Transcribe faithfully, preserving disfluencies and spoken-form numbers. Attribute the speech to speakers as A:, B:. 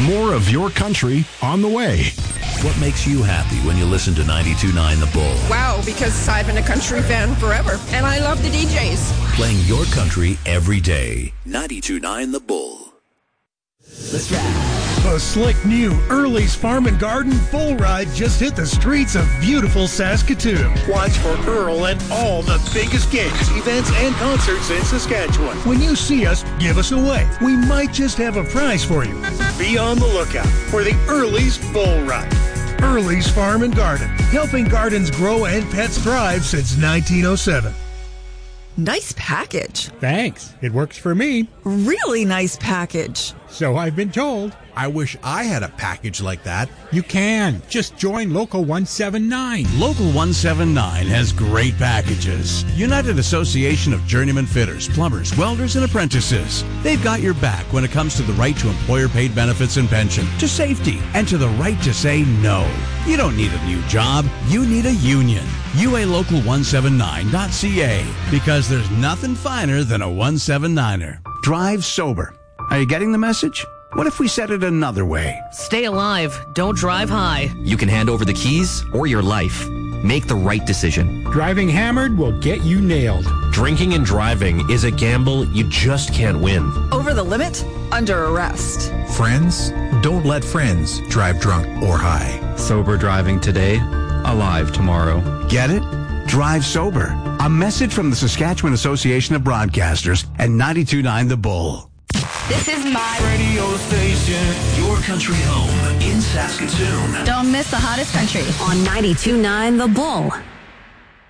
A: More of your country on the way.
B: What makes you happy when you listen to ninety-two point nine The Bull?
C: Wow, because I've been a country fan forever, and I love the D Js.
B: Playing your country every day. ninety-two point nine The Bull.
D: Let's ride.
E: A slick new Early's Farm and Garden Bull Ride just hit the streets of beautiful Saskatoon. Watch for Earl at all the biggest games, events, and concerts in Saskatchewan. When you see us, give us a wave. We might just have a prize for you. Be on the lookout for the Early's Bull Ride. Early's Farm and Garden, helping gardens grow and pets thrive since nineteen oh seven.
F: Nice package.
G: Thanks. It works for me.
F: Really nice package.
G: So I've been told.
H: I wish I had a package like that.
G: You can. Just join Local one seventy-nine.
I: Local one seventy-nine has great packages. United Association of Journeyman Fitters, Plumbers, Welders, and Apprentices. They've got your back when it comes to the right to employer-paid benefits and pension, to safety, and to the right to say no. You don't need a new job. You need a union. U A Local one seventy-nine dot C A, because there's nothing finer than a one seventy-niner. Drive sober. Are you getting the message? What if we said it another way?
J: Stay alive. Don't drive high.
K: You can hand over the keys or your life. Make the right decision.
G: Driving hammered will get you nailed.
L: Drinking and driving is a gamble you just can't win.
F: Over the limit? Under arrest.
M: Friends? Don't let friends drive drunk or high.
N: Sober driving today, alive tomorrow.
I: Get it? Drive sober. A message from the Saskatchewan Association of Broadcasters and ninety-two point nine The Bull.
O: This is my
B: radio station, your country home in Saskatoon.
O: Don't miss the hottest country
P: on ninety-two point nine The Bull.